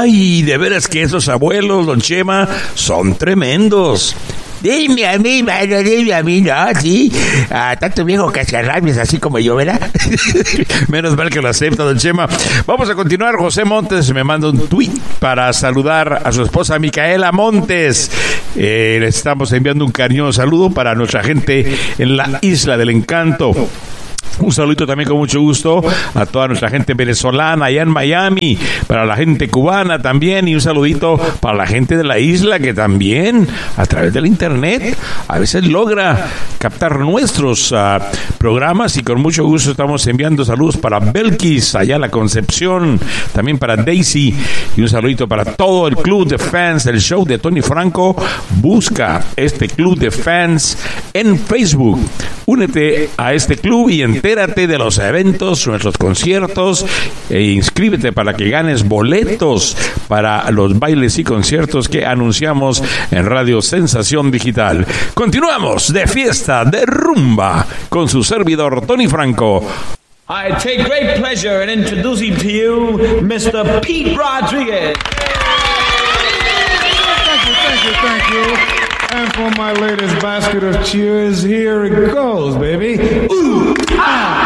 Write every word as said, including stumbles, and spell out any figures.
Ay, de veras que esos abuelos, don Chema, son tremendos. Dime a mí, mano, dime a mí, ¿no? Sí, a tanto viejo cascarrabias así como yo, ¿verdad? Menos mal que lo acepta, don Chema. Vamos a continuar. José Montes me manda un tweet para saludar a su esposa Micaela Montes. Eh, le estamos enviando un cariñoso saludo para nuestra gente en la Isla del Encanto. Un saludito también con mucho gusto a toda nuestra gente venezolana allá en Miami, para la gente cubana también, y un saludito para la gente de la isla que también a través del internet a veces logra captar nuestros uh, programas, y con mucho gusto estamos enviando saludos para Belkis allá en la Concepción, también para Daisy, y un saludito para todo el club de fans del show de Tony Franco. Busca este club de fans en Facebook, únete a este club y entérate de los eventos, nuestros conciertos, e inscríbete para que ganes boletos para los bailes y conciertos que anunciamos en Radio Sensación Digital. Continuamos de fiesta, de rumba, con su servidor Tony Franco. I take great pleasure in introducing to you Mister Pete Rodriguez. Thank you, thank you, thank you. And for my latest basket of cheers, here it goes, baby. Ooh, ah.